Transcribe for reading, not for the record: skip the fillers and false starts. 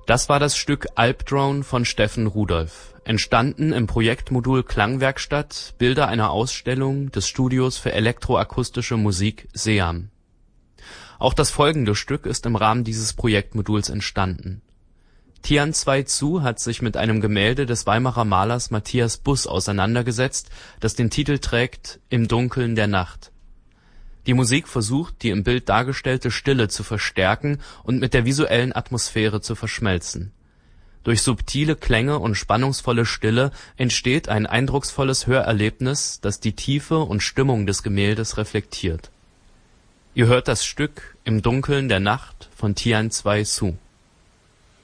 Das war das Stück Albdrone von Steffen Rudolph, entstanden im Projektmodul Klangwerkstatt, Bilder einer Ausstellung des Studios für elektroakustische Musik SEAM. Auch das folgende Stück ist im Rahmen dieses Projektmoduls entstanden. Tian-2 Zu hat sich mit einem Gemälde des Weimarer Malers Matthias Buß auseinandergesetzt, das den Titel trägt Im Dunkeln der Nacht. Die Musik versucht, die im Bild dargestellte Stille zu verstärken und mit der visuellen Atmosphäre zu verschmelzen. Durch subtile Klänge und spannungsvolle Stille entsteht ein eindrucksvolles Hörerlebnis, das die Tiefe und Stimmung des Gemäldes reflektiert. Ihr hört das Stück Im Dunkeln der Nacht von Tian-2 Zu.